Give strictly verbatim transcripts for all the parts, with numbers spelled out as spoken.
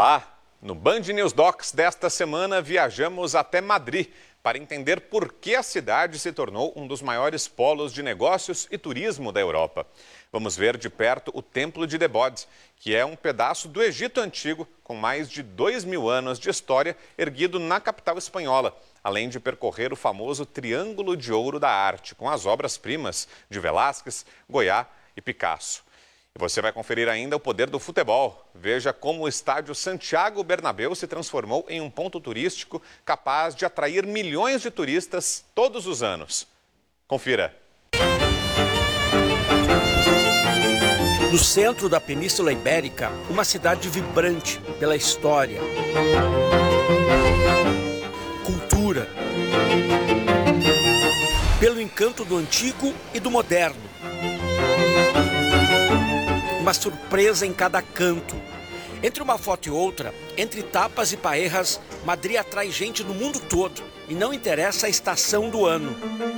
Olá! No Band News Docs desta semana viajamos até Madrid para entender por que a cidade se tornou um dos maiores polos de negócios e turismo da Europa. Vamos ver de perto o Templo de Debode, que é um pedaço do Egito Antigo com mais de dois mil anos de história, erguido na capital espanhola, além de percorrer o famoso Triângulo de Ouro da Arte, com as obras-primas de Velázquez, Goya e Picasso. E você vai conferir ainda o poder do futebol. Veja como o estádio Santiago Bernabéu se transformou em um ponto turístico capaz de atrair milhões de turistas todos os anos. Confira. No centro da Península Ibérica, uma cidade vibrante pela história, cultura, pelo encanto do antigo e do moderno. Uma surpresa em cada canto. Entre uma foto e outra, entre tapas e paerras, Madrid atrai gente do mundo todo e não interessa a estação do ano.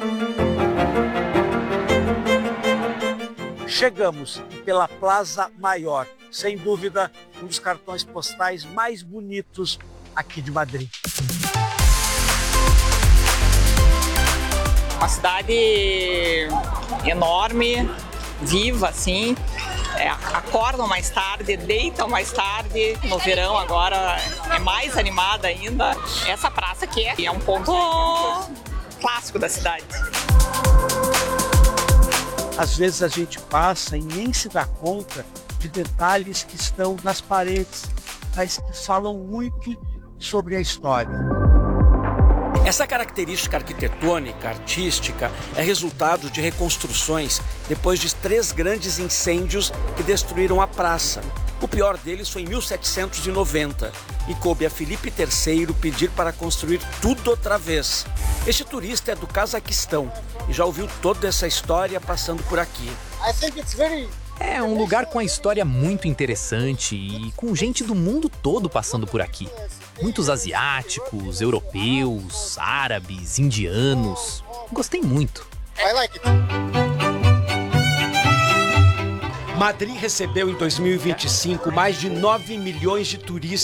Chegamos pela Plaza Maior, sem dúvida um dos cartões postais mais bonitos aqui de Madrid. Uma cidade enorme, viva assim. É, acordam mais tarde, deitam mais tarde. No verão agora é mais animada ainda. Essa praça aqui é, é um ponto clássico da cidade. Às vezes a gente passa e nem se dá conta de detalhes que estão nas paredes, mas que falam muito sobre a história. Essa característica arquitetônica, artística, é resultado de reconstruções depois de três grandes incêndios que destruíram a praça. O pior deles foi em mil setecentos e noventa e coube a Filipe terceiro pedir para construir tudo outra vez. Este turista é do Cazaquistão e já ouviu toda essa história passando por aqui. É um lugar com a história muito interessante e com gente do mundo todo passando por aqui. Muitos asiáticos, europeus, árabes, indianos. Gostei muito. Madrid recebeu em dois mil e vinte e cinco mais de nove milhões de turistas